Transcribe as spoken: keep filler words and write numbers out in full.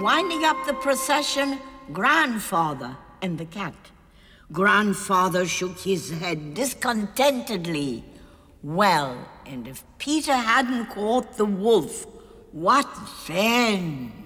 winding up the procession, Grandfather and the cat. Grandfather shook his head discontentedly. Well, and if Peter hadn't caught the wolf, what then?